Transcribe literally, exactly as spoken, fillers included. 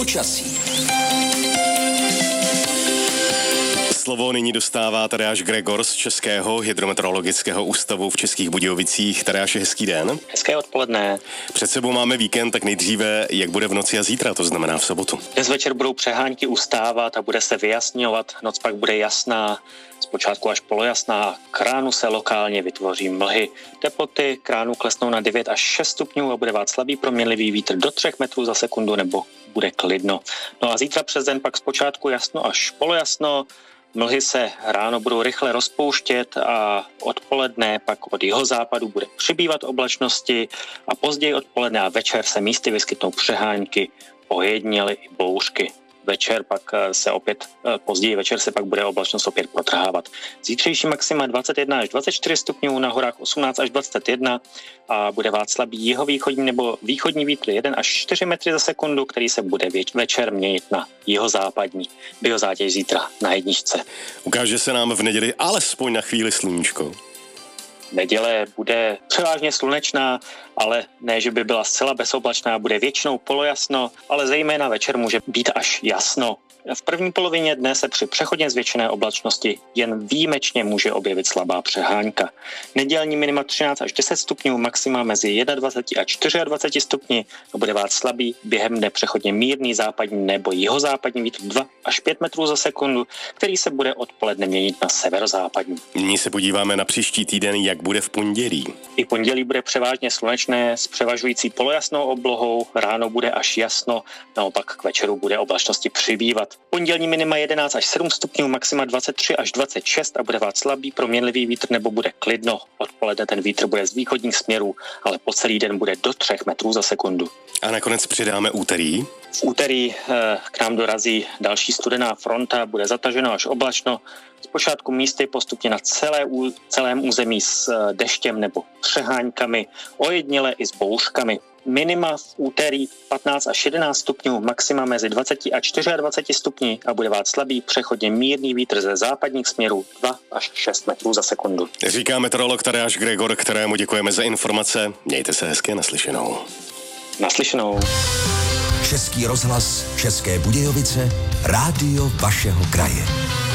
Počasí. Slovo nyní dostává Tadeáš Gregor z Českého hydrometeorologického ústavu v Českých Budějovicích. Tadeáši, hezký den. Hezké odpoledne. Před sebou máme víkend, tak nejdříve, jak bude v noci a zítra, to znamená v sobotu. Dnes večer budou přehánky ustávat a bude se vyjasňovat, noc pak bude jasná, zpočátku až polojasná, k ránu se lokálně vytvoří mlhy. Teploty k ránu klesnou na devět až šest stupňů a bude vát slabý proměnlivý vítr do tři metrů za sekundu nebo bude klidno. No a zítra přes den pak zpočátku jasno až polojasno. Mlhy se ráno budou rychle rozpouštět a odpoledne pak od jihozápadu bude přibývat oblačnosti a později odpoledne a večer se místy vyskytnou přehánky, ojediněle i bouřky. Večer pak se opět, později večer se pak bude oblačnost opět protrhávat. Zítřejší maxima dvacet jedna až dvacet čtyři stupňů, na horách osmnáct až dvacet jedna a bude vát slabý jihovýchodní nebo východní vítr jeden až čtyři metry za sekundu, který se bude večer měnit na jihozápadní. Biozátěž zítra na jedničce. Ukáže se nám v neděli alespoň na chvíli sluníčko. Neděle bude převážně slunečná, ale ne, že by byla zcela bezoblačná, bude většinou polojasno, ale zejména večer může být až jasno. V první polovině dne se při přechodně zvětšené oblačnosti jen výjimečně může objevit slabá přehánka. Nedělní minima třináct až deset stupňů, maxima mezi dvacet jedna až dvacet čtyři stupni, bude vát slabý, během dne přechodně mírný západní nebo jihozápadní vítr dva až pět metrů za sekundu, který se bude odpoledne měnit na severozápadní. Nyní se podíváme na příští týden, jak bude v pondělí. I pondělí bude převážně slunečné s převažující polojasnou oblohou, ráno bude až jasno, naopak k večeru bude oblačnosti přibývat. Pondělní minima jedenáct až sedm stupňů, maxima dvacet tři až dvacet šest a bude vát slabý proměnlivý vítr nebo bude klidno. Odpoledne ten vítr bude z východních směrů, ale po celý den bude do tři metrů za sekundu. A nakonec přidáme úterý. V úterý eh, k nám dorazí další studená fronta, bude zataženo až oblačno. Zpočátku místy postupně na celé, celém území s eh, deštěm nebo přehánkami, ojediněle i s bouřkami. Minima v úterý patnáct až jedenáct stupňů, maxima mezi dvacet a dvacet čtyři stupni a bude vát slabý, přechodně mírný vítr ze západních směrů dva až šest metrů za sekundu. Říká meteorolog Tadeáš Gregor, kterému děkujeme za informace. Mějte se hezky, naslyšenou. Naslyšenou. Český rozhlas, České Budějovice, rádio vašeho kraje.